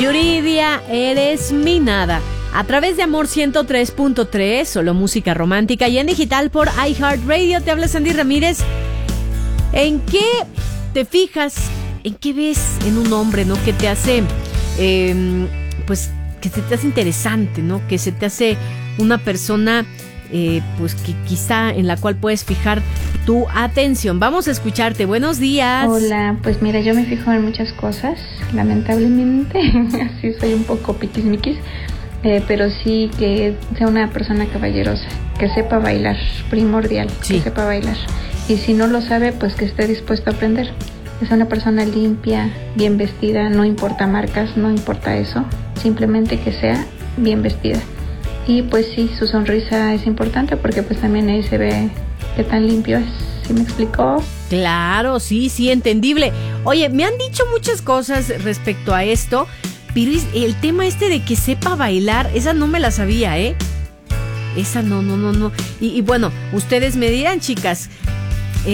Yuridia, eres mi nada. A través de Amor 103.3, solo música romántica, y en digital por iHeartRadio. Te habla Sandy Ramírez. ¿En qué te fijas? ¿En qué ves en un hombre, no? Que te hace, pues, que se te hace interesante, ¿no? Que se te hace una persona, pues, que quizá en la cual puedes fijar tu atención. Vamos a escucharte. Buenos días. Hola, pues mira, yo me fijo en muchas cosas, lamentablemente. Así soy un poco piquismiquis. Pero sí que sea una persona caballerosa, que sepa bailar, primordial, sí. Que sepa bailar. Y si no lo sabe, pues que esté dispuesto a aprender. Que sea una persona limpia, bien vestida, no importa marcas, no importa eso, simplemente que sea bien vestida. Y pues sí, su sonrisa es importante porque pues también ahí se ve qué tan limpio es. ¿Sí me explicó? Claro, sí, entendible. Oye, me han dicho muchas cosas respecto a esto, pero el tema de que sepa bailar, esa no me la sabía, ¿eh? Esa no. Y bueno, ustedes me dirán, chicas,